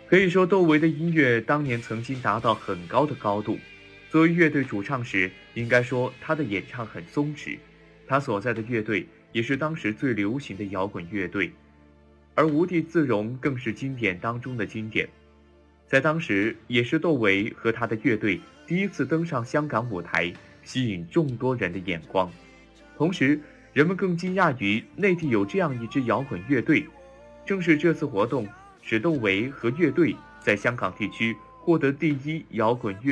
可以说窦唯的音乐当年曾经达到很高的高度。作为乐队主唱时，应该说他的演唱很松弛，他所在的乐队也是当时最流行的摇滚乐队，而无地自容更是经典当中的经典。在当时，也是窦唯和他的乐队第一次登上香港舞台，吸引众多人的眼光。同时，人们更惊讶于内地有这样一支摇滚乐队。正是这次活动，使窦唯和乐队在香港地区获得第一摇滚乐